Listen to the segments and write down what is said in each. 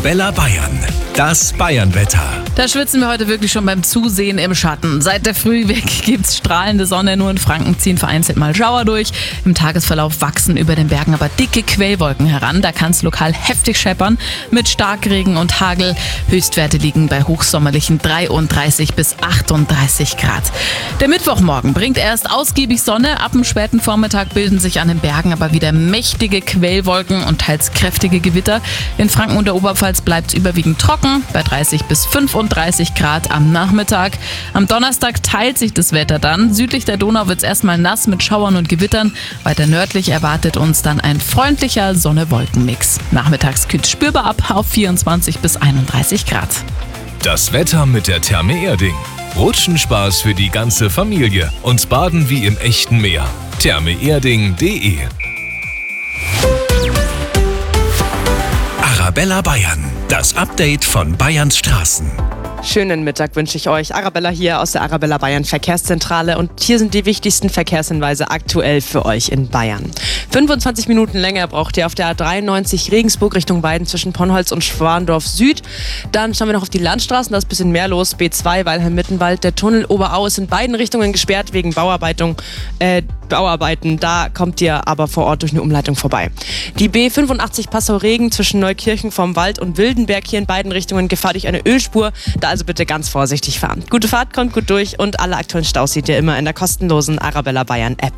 Arabella Bayern, das Bayernwetter. Da schwitzen wir heute wirklich schon beim Zusehen im Schatten. Seit der Früh weg gibt's strahlende Sonne, nur in Franken ziehen vereinzelt mal Schauer durch. Im Tagesverlauf wachsen über den Bergen aber dicke Quellwolken heran. Da kann es lokal heftig scheppern mit Starkregen und Hagel. Höchstwerte liegen bei hochsommerlichen 33 bis 38 Grad. Der Mittwochmorgen bringt erst ausgiebig Sonne. Ab dem späten Vormittag bilden sich an den Bergen aber wieder mächtige Quellwolken und teils kräftige Gewitter. In Franken und der Oberpfalz bleibt es überwiegend trocken, bei 30 bis 35 Grad am Nachmittag. Am Donnerstag teilt sich das Wetter dann. Südlich der Donau wird es erstmal nass mit Schauern und Gewittern. Weiter nördlich erwartet uns dann ein freundlicher Sonne-Wolken-Mix. Nachmittags kühlt es spürbar ab auf 24 bis 31 Grad. Das Wetter mit der Therme Erding. Rutschenspaß für die ganze Familie und Baden wie im echten Meer. thermeerding.de. Arabella Bayern, das Update von Bayerns Straßen. Schönen Mittag wünsche ich euch. Arabella hier aus der Arabella Bayern Verkehrszentrale und hier sind die wichtigsten Verkehrshinweise aktuell für euch in Bayern. 25 Minuten länger braucht ihr auf der A93 Regensburg Richtung Weiden zwischen Ponnholz und Schwandorf Süd. Dann schauen wir noch auf die Landstraßen, da ist ein bisschen mehr los. B2 Weilheim-Mittenwald, der Tunnel Oberau ist in beiden Richtungen gesperrt wegen Bauarbeiten. Da kommt ihr aber vor Ort durch eine Umleitung vorbei. Die B85 Passau-Regen zwischen Neukirchen vom Wald und Wildenberg hier in beiden Richtungen Gefahr durch eine Ölspur. Da also bitte ganz vorsichtig fahren. Gute Fahrt, kommt gut durch und alle aktuellen Staus seht ihr immer in der kostenlosen Arabella Bayern App.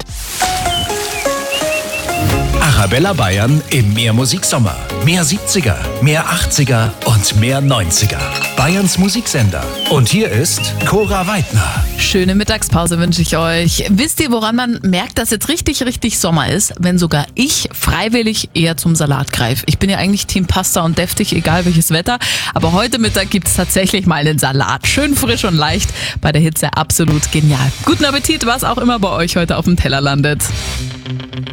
Arabella Bayern im Mehrmusiksommer. Mehr 70er, mehr 80er und mehr 90er. Bayerns Musiksender. Und hier ist Cora Weidner. Schöne Mittagspause wünsche ich euch. Wisst ihr, woran man merkt, dass jetzt richtig Sommer ist? Wenn sogar ich freiwillig eher zum Salat greife. Ich bin ja eigentlich Team Pasta und deftig, egal welches Wetter. Aber heute Mittag gibt es tatsächlich mal einen Salat. Schön frisch und leicht. Bei der Hitze absolut genial. Guten Appetit, was auch immer bei euch heute auf dem Teller landet.